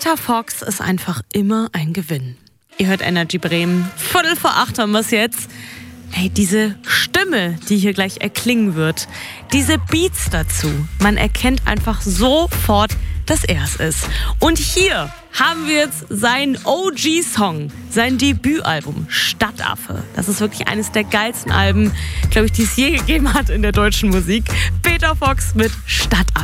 Peter Fox ist einfach immer ein Gewinn. Ihr hört Energy Bremen. 7:45 haben wir es jetzt. Hey, diese Stimme, die hier gleich erklingen wird, diese Beats dazu, man erkennt einfach sofort, dass er es ist. Und hier haben wir jetzt seinen OG-Song, sein Debütalbum Stadtaffe. Das ist wirklich eines der geilsten Alben, glaube ich, die es je gegeben hat in der deutschen Musik. Peter Fox mit Stadtaffe.